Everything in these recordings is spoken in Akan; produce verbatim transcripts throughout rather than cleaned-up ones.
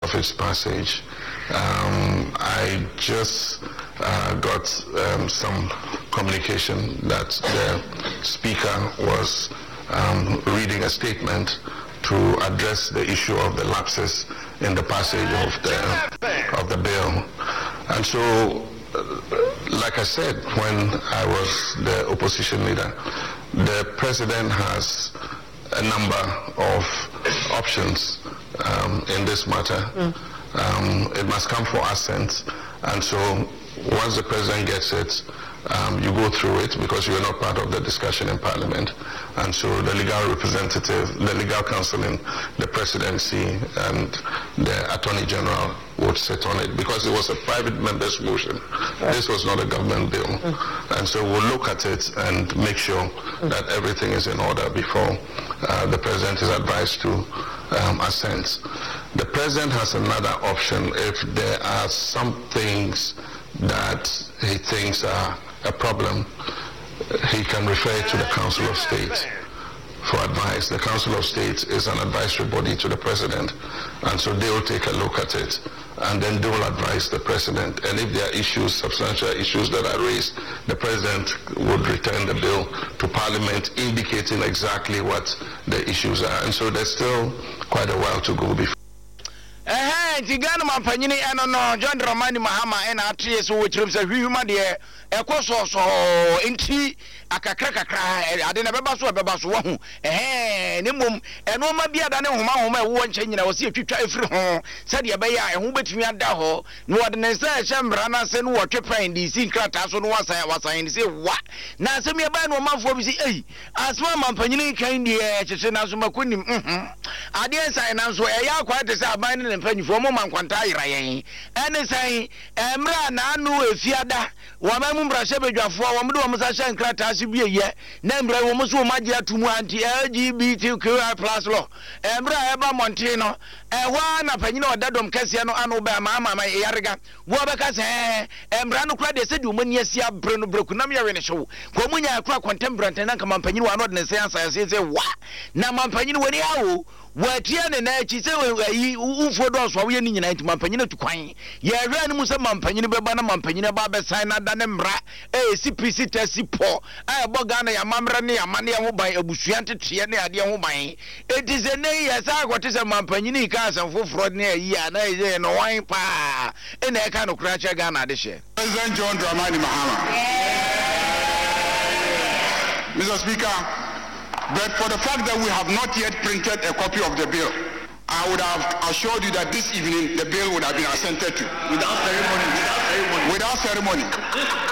of its passage. Um, I just uh, got um, some communication that the Speaker was um, reading a statement to address the issue of the lapses in the passage of the of the bill. And so, like I said, when I was the opposition leader, the President has a number of options um, in this matter. Mm. Um, it must come for assent, and so once the President gets it, um, you go through it because you are not part of the discussion in Parliament, and so the legal representative, the legal counsel in the Presidency and the Attorney General would sit on it because it was a private member's motion. Right. This was not a government bill, mm. and so we'll look at it and make sure mm. that everything is in order before uh, the President is advised to um, assent. The President has another option if there are some things that he thinks are a problem. He can refer to the Council of State for advice. The Council of State is an advisory body to the President, and so they will take a look at it, and then they will advise the President. And if there are issues, substantial issues that are raised, the President would return the bill to Parliament, indicating exactly what the issues are. And so there's still quite a while to go before. Eh, Tigana Mampanyini and no John Dramani Mahama and Atrius, which rooms a human dear, a course also in tea, a cacraca cry, I didn't have a basso, a basso, eh, Nimum, and no Mabia than a woman, one change, I was here to try through home, said Yabaya, and who bet me at Daho, no other than Chambrana, send water pain, the sea cratas on one side was I say, what? Now, send me a band one month for me, eh, as one Mampanyini came the air to send us my queen. I didn't say, and I'm so I quite as I bind and penny for a moment, quantai, and they say, Emra, Nanu, Fiada, Wamam Brashabja for Wamu Masasha Kratas be a year, Nembra Wamusu Magia to Monti, L G B T Q I plus law, Embra Eba Montino, and one of Penino Dadom Cassiano Anoba Mama, my Yarga, Wabacas, Embrano Crad, they said you when you see a Bruno Brokunamia in a show, Comunia Crack contemporary and Campany, one not in the sense I say, what? Now Mampany, when you were Tian and I, she said, who for those who are in United Mampany to Quine. Ye ran Musa Mampany, Babana Mampany, Baba Sana, Danembra, a C P C Tessi poor, I Bogana, Mamrani, Amania, who by a Bushiante Tiane, Adia, who by it is a nay as I got is a Mampany cars and for fraud near Yana, no wine pa, and I kind of crash a gun at the share. President John Dramani Mahama. Mister Speaker, but for the fact that we have not yet printed a copy of the bill, I would have assured you that this evening the bill would have been assented to. Without ceremony, without ceremony. Without ceremony.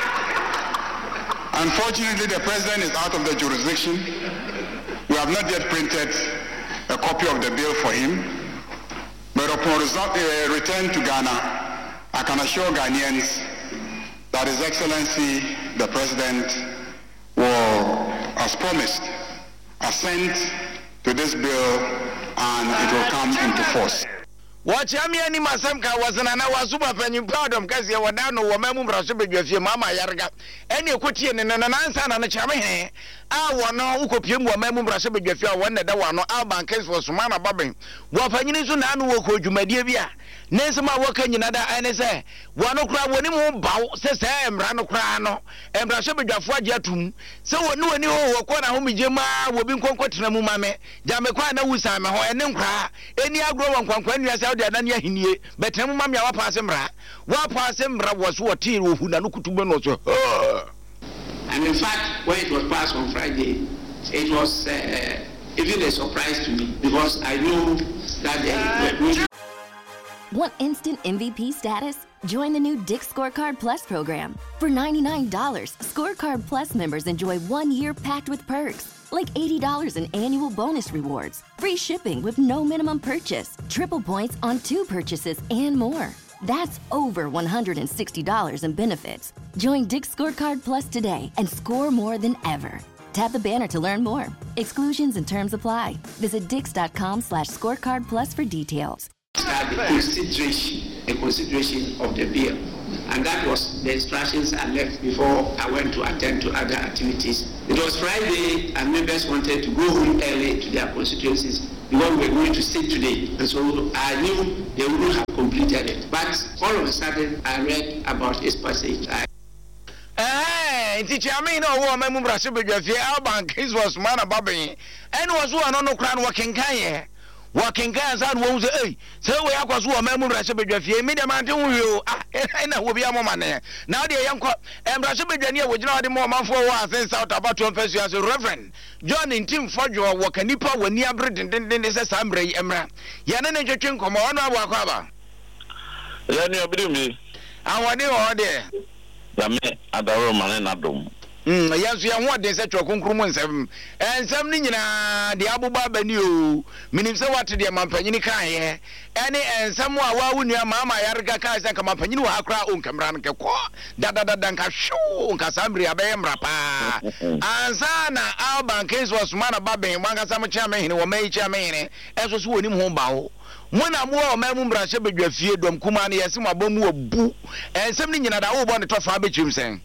Unfortunately, the President is out of the jurisdiction. We have not yet printed a copy of the bill for him. But upon result, uh, return to Ghana, I can assure Ghanaians that His Excellency, the President, will, as promised, assent to this bill and it will come into force. What Yami Masamka was an Anawasuba penny powder because you were down no woman with your mama Yarga. Any quotidian and an answer and a chame. I want no copium or memo brashabe if you wonder that one no Alban case for Sumana Bobbing. What Faninisun Anu could you media? Nesama working in other and say, one o'clock when you bow, says Sam Rano Crano, and Brashabe Jafuajatum. So no one knew what home Jema will be conquered na Mumame, Jamaica Usama, and then cry. Any agro and conquest out there than Yahini, but Mamma Pasembra. What Pasembra was what tea who Nanukutubono. And in fact, when it was passed on Friday, it was uh, even a surprise to me because I knew that they were going. Want instant M V P status? Join the new Dick's Scorecard Plus program. For ninety-nine dollars, Scorecard Plus members enjoy one year packed with perks, like eighty dollars in annual bonus rewards, free shipping with no minimum purchase, triple points on two purchases, and more. That's over one hundred sixty dollars in benefits. Join Dick's Scorecard Plus today and score more than ever. Tap the banner to learn more. Exclusions and terms apply. Visit dix.com slash scorecard plus for details. The consideration, a consideration of the bill. And that was the instructions I left before I went to attend to other activities. It was Friday and members wanted to go home early to their constituencies because we were going to sit today. And so I knew they wouldn't have completed it. But all of a sudden, I read about his passage. I Eh, teacher, I mean, oh, my mum Brasil, Alban, his was man of Bobby, and was one on no crown working kaya. Working cars and woes, eh? So we are was one man Brasil, made a man to you, and I will be a woman there. Now the young cop, and Brasil, would not the more man for one things out about to confess you as a reverend. John in Tim Fodjo, walk a nipper when near Britain, then there's a Sambre, Emra. Yanan and Jachin come on, I walk over. Then you bring me. I want you all there. Yame adaro mane na dom. Mm, yes, you want this at your conclusion seven. And some nina the Abu Baba knew. Meaning so what to the Mampanica, any and somewhere why wouldn't your mamma Yarga Kais and come up and you have crowd on Camran Kakwa, da da da danka show, Casambria Bemrapa. And Sana Alban case was man of Baby, Manga Samachaman, or May Chamane, as was winning home bow. Mwana mwa memu brashe bedwa fie dom kuma ne yesi mabomu obu eh semni nyina da wo bo ne tofa abechim sen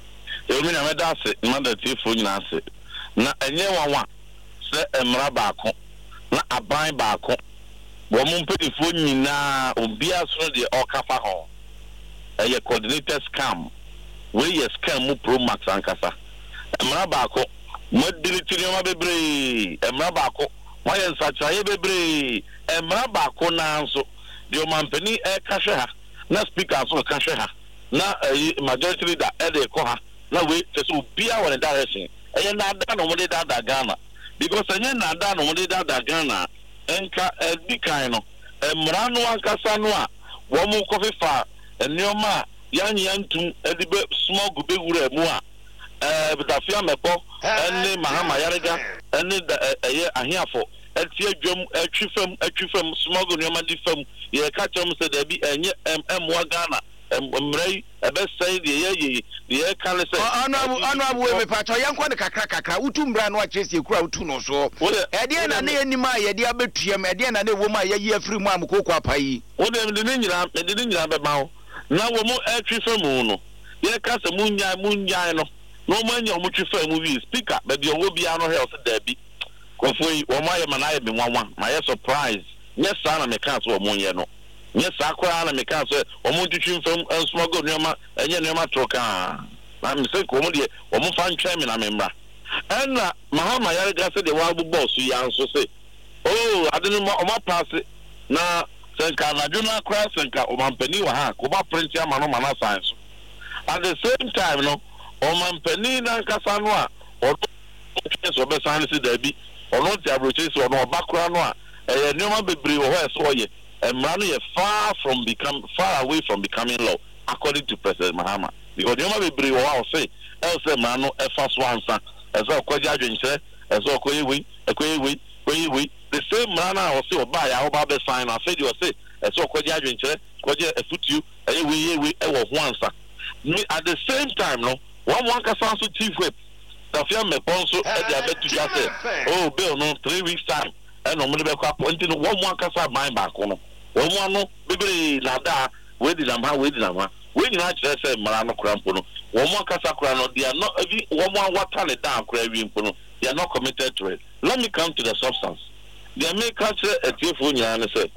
e mi na meda ase mada tifo nyina ase na enye wanwa se emra baako na aban baako wo mu mpedifo nyina obi aso de okafa ho eye coordinated scam we ye scam mu pro max ankasa emra baako mo delete nyoma bebre emra baako why is such a bebre emra baako na nso de o mampani e kahwe ha na speaker so kahwe ha na majority leader e de ko ha na we just obia won direction e na da no mo de da da Ghana because enye na da no mo de da da Ghana enka edi kan no emra no ankasa no a wo mu kofi fa enioma yan yantum edi be small gube wura mu a eh bitafia mepo ene mahama yarega ene eye ahiafo etie dwom atwifam atwifam smuggle nyoma di fam ye ka kyerem se da bi enye emwa Ghana emrai ebe sai de ye ye ye ka le se ono ono abu we pacho yanko ne kakra kakra utu mbra no akyesi ekura utu no so e de na ne anima ye de abetuam e de na ne wo ma ye ye afiri mu amkoko apai wo de ne nyina de ne nyina be ma wo na wo mu atwifam no ye ka se munya munya no no manya wo mu twifam mu wi speaker be de wo bia no he o se da bi Kofui, Wamaya Manaya be one one, my surprise. Yes, Sana Mecans or Monyano. Yes, Aquana Mecans or Montu from and smuggle Nema and Yanema Troca. I'm saying, Comodia, or Mufan Chairman, I remember. And Mahama Yaraga said the wild boss, we answer say, oh, I didn't know my pass it. Now, Senka Najuna Crass and Omampeni Waha, Kuba Prince Yamano Mana Science. At the same time, no, Omampeni and Casanwa, or so science there or not the average or no background no eh no bebre wo ho so ye emra no ye far from become far away from becoming law according to President Mahama because no bebre wo ho say else emra no e fa so ansa e so kwaji adwenche e so koyi wi e koyi wi koyi wi the same man na o say oba ya oba be sign na say you say e so kwaji adwenche kwaji efutu e wi ye wi e wo ho ansa at the same time no one one kasa so chief whip Tafia me ponso e dia betu ja say oh bill no three weeks time e no mo be kwa point no one one kasa ban ba ko no one one no bibiri na da we di na ma we di na ma we ni na kire say mara no krampo no one one kasa kra no they are not every one one water le down kra wi mpo no they are not committed to it. Let me come to the substance. They make culture a tieful nyana say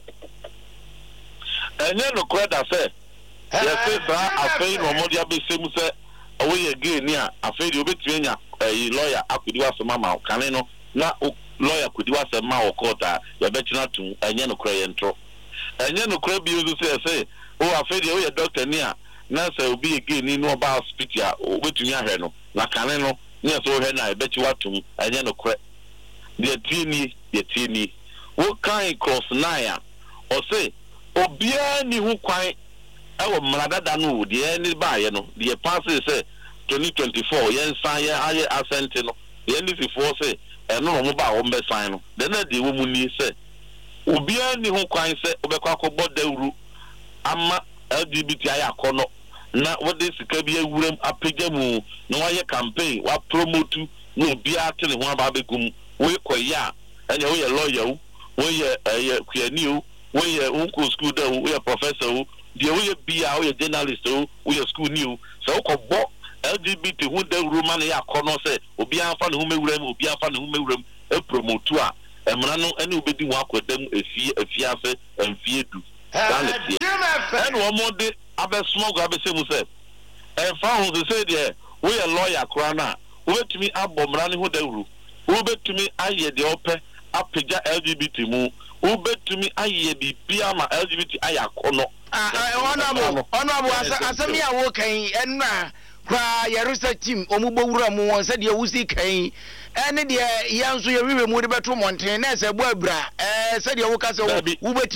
enye no kra da say yes say sa afei no mo dia be semu say we again nia afei de obetue nya a lawyer akudi wasema ma kan no na lawyer kudi wasema o court a ya betina tu enye no kra yentro enye no kra bi uzu say say o afei de o ye doctor nia na say obi again ni no ba hospital o betumi ahwe no na kan no nia so hwe na ebeti watum enye no kra de tini de tini wo kan cross nine o say obia ni hu kwan e wo mradada no de ni ba ye no de pass say twenty twenty-four yen sign ye aye assent no yen this before say e no mo ba wo mbe sign no then dey wo mu ni say obia ni ho kwan say obekwa akobọ dawuru ama L G B T I akono na wo de sika bi awuram apega mu na wa ye campaign wa promote no obia tele ho aba begum wo koya anya wo ye lawyer wo ye ye kwani wo ye unko school da wo ye professor wo de wo ye bia wo ye journalist wo ye school new so wo kobọ L G B T who the Roman ya kono say obi anfa ne humewuram obi anfa ne humewuram e promote a emra no ene obedi wa akwadam efie efiase emfie du And one more day, I bet smoke, I bet say, and found to say there, we a lawyer, Krana, who to me up Bomrani who they rule, who bet to me, I hear the open, up L G B T move, who bet to me, I hear be Piama L G B T Ayakono. Honorable, honorable, as a mere walking, and now, cry your research team, Omubo Ramu, said you was the and the young so you remove the two mountain as a webra, said your workers over to me about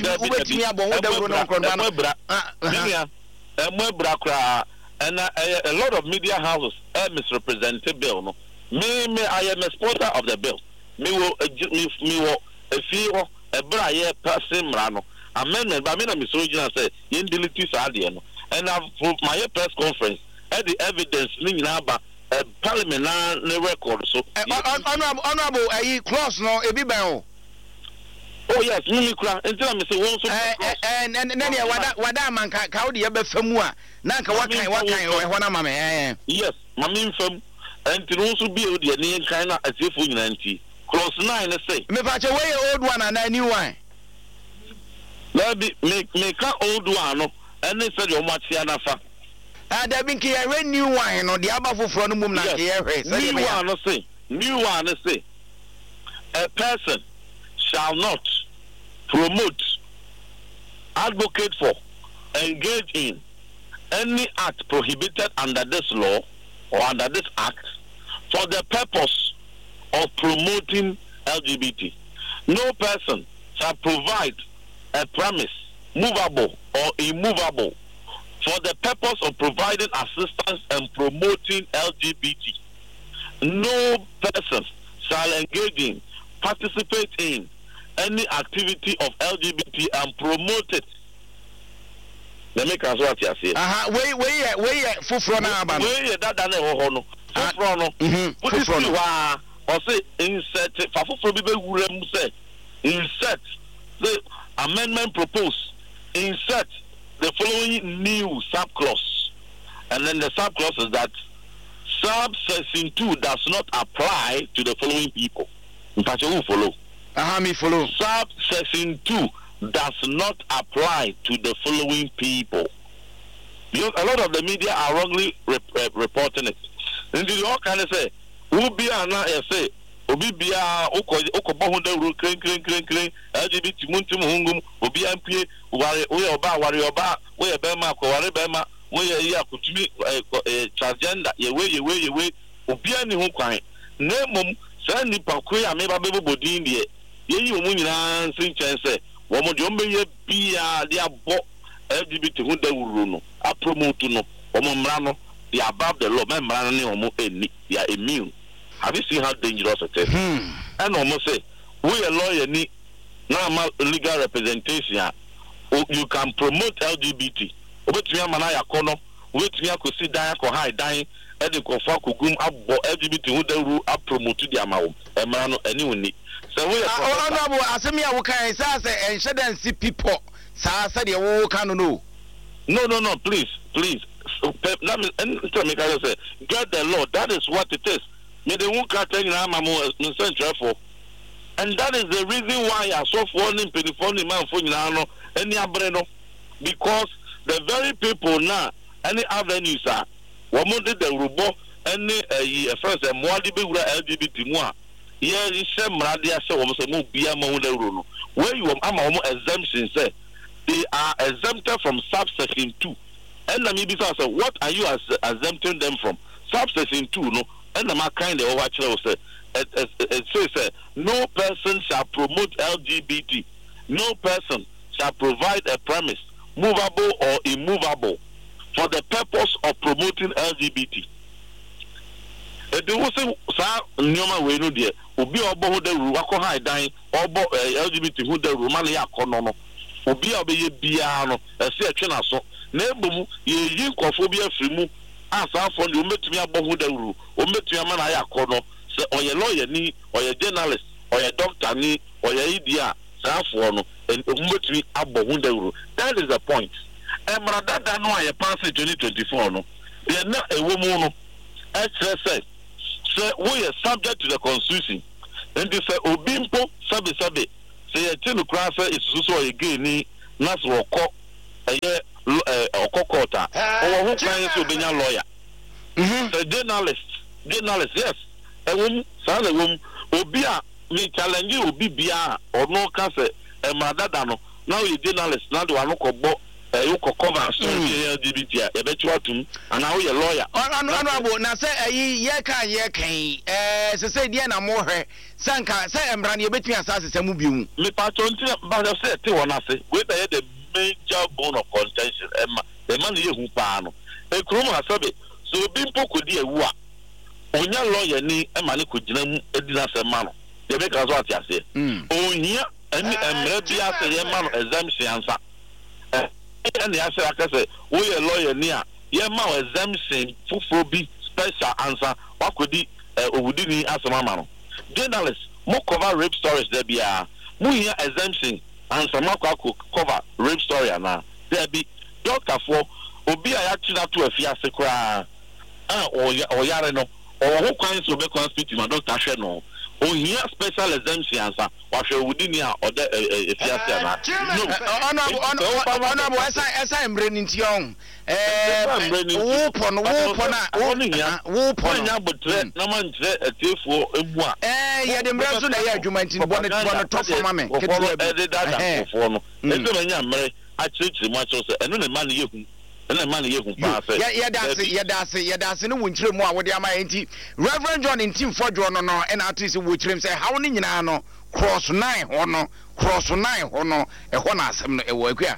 the webra, and a lot of media houses are misrepresented bill. Me, me, I am a supporter of the bill. Me will me a few a braille person rano. Amendment, but I mean, I'm sorry, say, in delete Sadiano. And I've for my press conference, had the evidence, linking up a parliament record. So, honorable, a clause no, a bibel. Oh, yes, Mimicra, and tell me, so and and then what that man can be a bit from what Nanka, what kind, what kind, what am I? Yes, my mean from and to also build the name China as if we ninety. Clause nine, let's say. Me patch away old one and a new one. Maybe make make an old one, and they said, "You much anafa." And I've been here a new wine or the above from the moon. New one, say, new one, say, a person shall not promote, advocate for, engage in any act prohibited under this law or under this act for the purpose of promoting L G B T. No person shall provide a premise, movable or immovable, for the purpose of providing assistance and promoting L G B T. No person shall engage in, participate in any activity of L G B T and promote it. Let me cancel what you say. Uh-huh. Wait, wait, wait, Fufro na ba. Wait, that that ho no. Fufro no. Mhm. Fufro no. Or say insert Fufro bi be wura mu say insert the amendment proposed, insert the following new subclause, and then the subclause is that subsection two does not apply to the following people. In fact, who follow? Ah, me follow. Subsection two does not apply to the following people. Because a lot of the media are wrongly rep rep reporting it. And they all kind of say, "Who be ana say." Obi bia oko oko bo honda ru kren kren kren kren L G B T muntum hungum obi ampie ware we oba ware oba we e be ma ko ware be ma we ye ya kutumi transgender ye we ye we ye we obi ani ho kwan na mom sa nipa ko ya me ba be bodin de ye yi omu nyina nsin chen se wo mo de ombe ye bia de abo L G B T honda ru no a promote no wo mo mra no they above the law me mra no ne wo mo eni they are immune. Have you seen how dangerous it is? Hmm. And almost say, we a lawyer need now legal representation. You can promote L G B T. Wait me a manaya kono. Wait me a kusi dying ko high dying. And the kofa kugum abo L G B T who they rule up promote the amount. And man anyone. So we are. Honorable, Asemia Wukai say and shouldn't see people. Sa said you will can know. No, no, no. Please, please. Let me say, get the law. That is what it is. Me the one cat in Amamu is and that is the reason why I saw falling penny man for Nano any abreno because the very people now any avenues are what did the rubo any a friends and more L G B T more yeah you say Mradia say almost a move be a moon where you am exemption say they are exempted from subsection two and let me be say what are you as exempting them from subsection two no. And the kind of watch say it says no person shall promote L G B T. No person shall provide a premise, movable or immovable, for the purpose of promoting L G B T. If you say sa nyoma we no de obi obo ho da ru akọ high dan obo L G B T ho da ru ma ya akọ no no obi obeye bia no e se atwe na so na ebomu ye yi nkofo bi afiri mu asa for the umetumi abohu da ru umetumi amana ya kono se oye lawyer ni oye journalist oye doctor ni oye idia sa for no umetumi abohu da ru. That is the point. Emra dada no aye pass twenty twenty-four no they na ewo mu no e say say we are subject to the constitution and they say obimpo sabe sabe say e tinu kra say isusu so again ni na so wokọ eye okokota o ho kan so benya lawyer mhm the journalist journalist yes ewum sa na ewum obi a me challenge obi bia ono ka se e madada no na o journalist na do anu ko bo e yo cover story L G B T e be twatum ana o ye lawyer anu anu abo na se eyi ye kan ye kan eh se se dia na mo hwe sanka se emra ne betumi asase se mu biu me pa tonti ba se te wona se we be the major bone of contention ema e man ye hu pa no e krum asabe so obi mpokodi ewu a onya lawyer ni ema ne kogina mu edina se ma no ye be ka so ati ase ohia ani emra bia se ye ma no exemption ansa eh and ya say akase wo ye lawyer ni a ye ma exemption fufuro bi special answer wakodi owudi ni asema ma no journalists mo cover rape stories there bia mo here exemption answer ma ko cover rape story ana there be doctor for obi a ya tina to afiase kra ah o yare no o ho kwan so be conspiracy ma doctor hwe no o here special exemption answer wa hwe owudi ni a o de afiase ana no ono ono ono esa esa embre ni ntion eh wo pon wo pon a wo nya wo pon nya botre na man tre atefo emu a eh ye de mbre so na ye adwuma nti bonne bonne to for mame ketu e de dada fo no e se manya mre a chirichiri mu a cho se eno ne man ye hu eno man ye hu pa se ye dase ye dase ye dase ne wonchire mu a wo de ama enti Reverend John Ntim Fodwo no no e na atisi wo chirem se hawo ne nyina no cross nine ho no cross nine ho no e ho na asem no e wo akua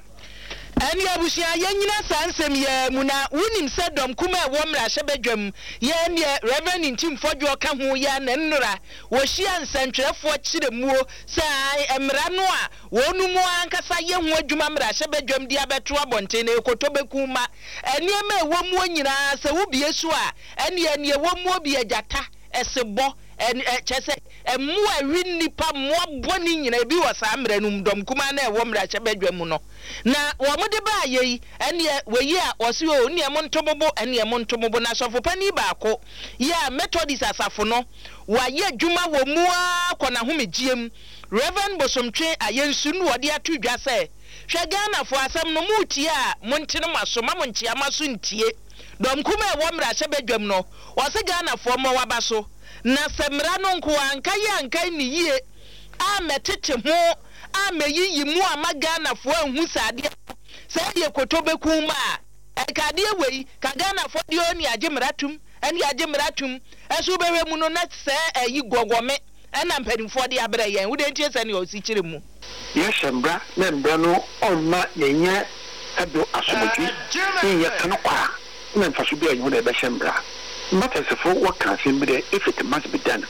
ani abusia yanyina sansem ye muna wunim se dom kuma e wo mra hyebadwam ye ne Reverend Ntim Fodwo ka ho ya na nnura wo hia nsantwerefo kiremuo sai emra no a wonu mu ankasa ye ho adwuma mra hyebadwam dia beto abonte na ekotobeku ma eniema e wo mu nyina se wo biesu a ene ene wo mu obi agata esebo en chese emu awi nipa mo boni nyina bi wasa mra num dom kuma na e wo mra hyebadwam no na wo mode ba yi ene weyi a osi o ne mo ntobobo ene mo ntobobo na sofo pani ba ko ya Methodist asafo no wa ye dwuma wo mu a kona homegiem Reverend Bosomtwe ayensu nu wode atudwa se hwe Ghana fo asem no mutie a montene maso ma monchia maso ntie dom kuma e wo mra hyebadwam no wo se Ghana fo mo waba so na semra no nko anka ya anka ni yie a metete ho a meyiyi mu ama Ghana fo anhu sade se ye kotobeku ma e kade wei ka Ghana fo de oni agimratum eni agimratum esu bewe mu no na se ayi gogome ena mpanimfo de abere yen wo de ntie se ne o si kire mu ye shembra na mbra no onna yenye ado asomotwi ye kana kwa na mfaso bi ayi de be shembra matters for what can be if it must be done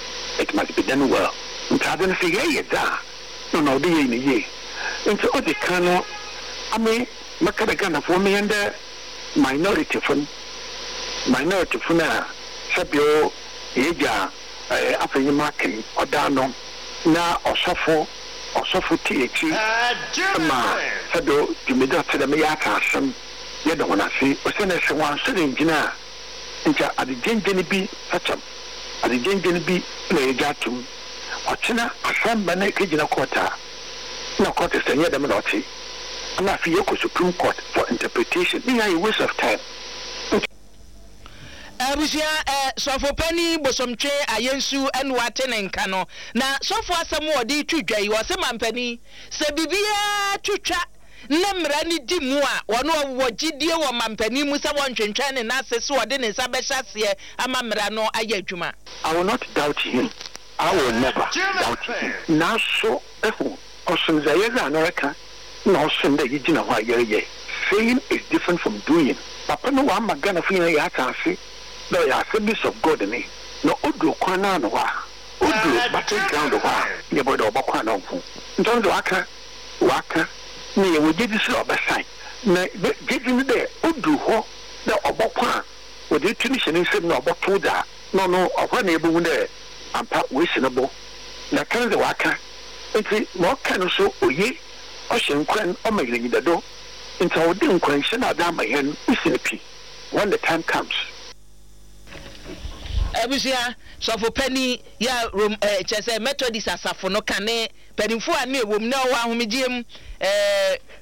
it must be done well ntade se ye ye da no no de ye ni ye nti o de kano ame makada Ghana for me and minority fun minority fun a sabio yeja afenyi makin odano na osofo osofo tiechi ma sado dimida tede me ya ka asem ye de wona se o se na se wan se de ngina nja adejenjeni bi acham adejenjeni bi na yegatum otena asamba na kejina kota na kota se nye dem na oti na fi yeko Supreme Court for interpretation ni a waste of time abusia eh sofo pani Bosomtwe ayensu enu atene nka no na sofo asem odi twudwai wo se mampani se bibia twutwa na mra ni di mu a wono wo gidie wo mampani mu se wontwentwen ne na sese wo de ne nsa be hyase ama mra no ayadwuma. I will not doubt him. I will never doubt him. Na so ehu osumza yeza anoreka na osumda yigina ho ayeye. Saying is different from doing. Papa no wa magana fun ya atase. No ya service of God ni. No odu kwana no wa. Odu battleground wa. Ye bodo obakwa na nfu. Ntondo aka waka ni wo gidi se obasan. Na gidi ni de odu ho na obakwa wo de tunishin nsem na oboto da. No no okwa na ebu de ampa wesinabo. Na kan de waka. Enti mo kan so oye o hyenkwan o magire gidado. Enti wo de nkwan hye na da mayen usinipi when the time comes. Abusia sofo pani ya rom eh chese Methodist asafo no kane panimfo ane ewom na wa ahomegiem eh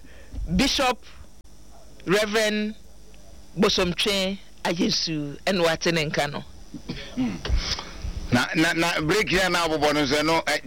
Bishop Reverend Bosomtwe Ayesu and Watenen Kano. Na na na break here na obobo no